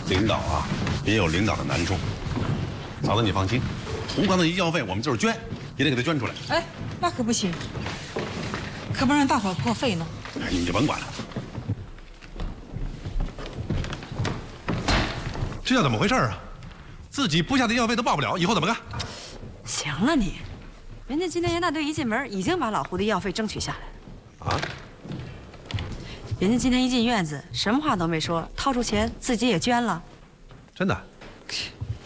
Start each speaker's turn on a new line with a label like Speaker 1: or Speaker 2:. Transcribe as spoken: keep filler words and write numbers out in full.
Speaker 1: 领导啊，也有领导的难处。嫂子，你放心，胡刚的医药费我们就是捐，也得给他捐出来。
Speaker 2: 哎，那可不行，可不让大伙破费呢。
Speaker 1: 哎，你就甭管了。
Speaker 3: 这叫怎么回事啊？自己部下的医药费都报不了，以后怎么干？
Speaker 4: 行了你，人家今天严大队一进门，已经把老胡的医药费争取下来了。啊？人家今天一进院子，什么话都没说，掏出钱自己也捐了。
Speaker 3: 真的？